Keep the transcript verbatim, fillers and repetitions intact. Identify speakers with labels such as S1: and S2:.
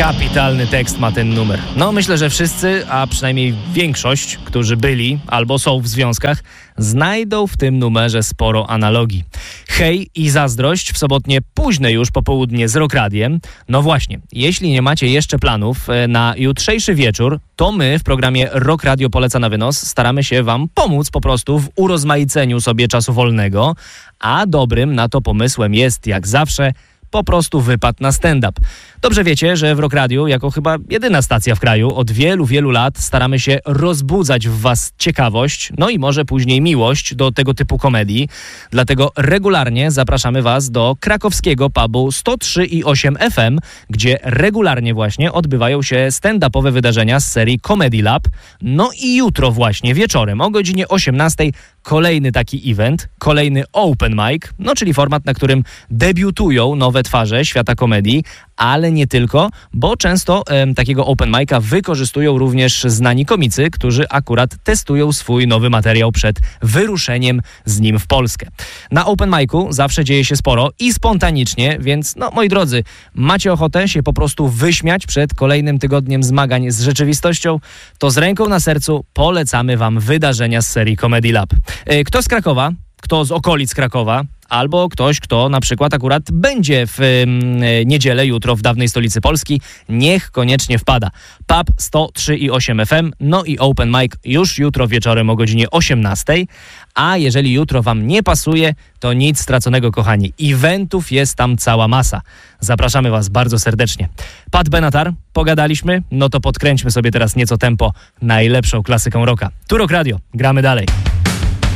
S1: Kapitalny tekst ma ten numer. No myślę, że wszyscy, a przynajmniej większość, którzy byli albo są w związkach, znajdą w tym numerze sporo analogii. Hej i zazdrość w sobotnie późne już popołudnie z Rock Radiem. No właśnie, jeśli nie macie jeszcze planów na jutrzejszy wieczór, to my w programie Rock Radio Poleca na wynos staramy się wam pomóc po prostu w urozmaiceniu sobie czasu wolnego, a dobrym na to pomysłem jest jak zawsze po prostu wypad na stand-up. Dobrze wiecie, że w Rock Radio, jako chyba jedyna stacja w kraju, od wielu, wielu lat staramy się rozbudzać w was ciekawość, no i może później miłość do tego typu komedii. Dlatego regularnie zapraszamy was do krakowskiego pubu sto trzy i osiem F M, gdzie regularnie właśnie odbywają się stand-upowe wydarzenia z serii Comedy Lab. No i jutro właśnie wieczorem o godzinie osiemnastej kolejny taki event, kolejny open mic, no czyli format, na którym debiutują nowe twarze świata komedii, ale nie tylko, bo często e, takiego open mic'a wykorzystują również znani komicy, którzy akurat testują swój nowy materiał przed wyruszeniem z nim w Polskę. Na open mic'u zawsze dzieje się sporo i spontanicznie, więc no moi drodzy, macie ochotę się po prostu wyśmiać przed kolejnym tygodniem zmagań z rzeczywistością, to z ręką na sercu polecamy wam wydarzenia z serii Comedy Lab. E, kto z Krakowa, kto z okolic Krakowa, albo ktoś, kto na przykład akurat będzie w y, niedzielę, jutro w dawnej stolicy Polski, niech koniecznie wpada. Pub sto trzy i osiem F M, no i open mic już jutro wieczorem o godzinie osiemnastej. A jeżeli jutro wam nie pasuje, to nic straconego, kochani. Eventów jest tam cała masa. Zapraszamy was bardzo serdecznie. Pat Benatar, pogadaliśmy? No to podkręćmy sobie teraz nieco tempo najlepszą klasyką rocka. Tu Rock Radio, gramy dalej.